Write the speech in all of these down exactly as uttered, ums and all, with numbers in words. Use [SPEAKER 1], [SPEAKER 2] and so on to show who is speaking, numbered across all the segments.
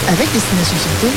[SPEAKER 1] avec Destination Santé,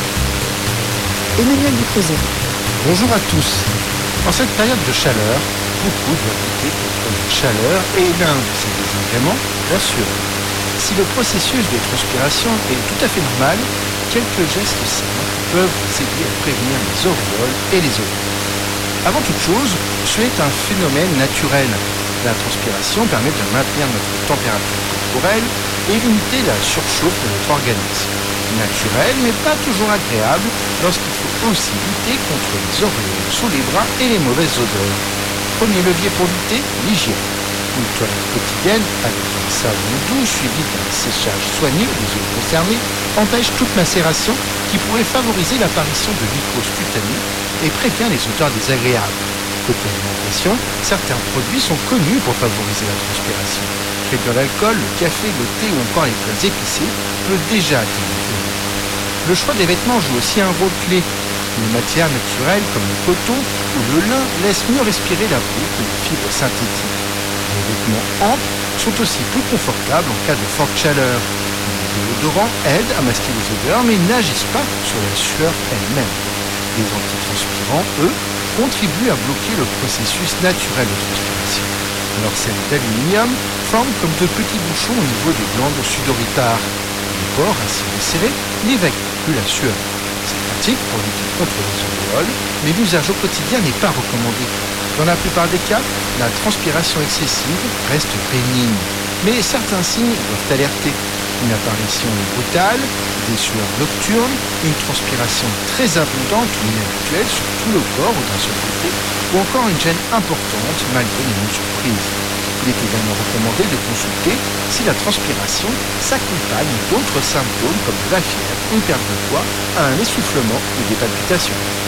[SPEAKER 1] Emmanuel Ducreuset.
[SPEAKER 2] Bonjour à tous. En cette période de chaleur, beaucoup doivent lutter contre la chaleur et l'un de ces désagréments, la sueur. Si le processus de transpiration est tout à fait normal, quelques gestes simples peuvent vous aider à prévenir les auréoles et les odeurs. Avant toute chose, suer est un phénomène naturel. La transpiration permet de maintenir notre température corporelle et limiter la surchauffe de notre organisme. Naturel, mais pas toujours agréable lorsqu'il faut aussi lutter contre les auréoles sous les bras et les mauvaises odeurs. Premier levier pour lutter, l'hygiène. Une toilette quotidienne avec un savon doux suivi d'un séchage soigné des eaux concernées empêche toute macération qui pourrait favoriser l'apparition de mycoses cutanées et prévient les odeurs désagréables. Côté alimentation, certains produits sont connus pour favoriser la transpiration. Réduire l'alcool, le café, le thé ou encore les plats épicés peut déjà atténuer. Le choix des vêtements joue aussi un rôle clé. Les matières naturelles comme le coton ou le lin laissent mieux respirer la peau que les fibres synthétiques. Les vêtements amples sont aussi plus confortables en cas de forte chaleur. Les déodorants aident à masquer les odeurs mais n'agissent pas sur la sueur elle-même. Les antitranspirants, eux, contribuent à bloquer le processus naturel de transpiration. Leur sels d'aluminium forment comme de petits bouchons au niveau des glandes sudoritaires. Les pores ainsi desserrés n'évacuent plus la sueur. C'est pratique pour lutter contre les auréoles, mais l'usage au quotidien n'est pas recommandé. Dans la plupart des cas, la transpiration excessive reste bénigne, mais certains signes doivent alerter. Une apparition brutale, des sueurs nocturnes, une transpiration très abondante ou inhabituelle sur tout le corps ou d'un seul côté, ou encore une gêne importante malgré les mesures prises. Il est également recommandé de consulter si la transpiration s'accompagne d'autres symptômes comme de la fièvre, une perte de poids, un essoufflement ou des palpitations.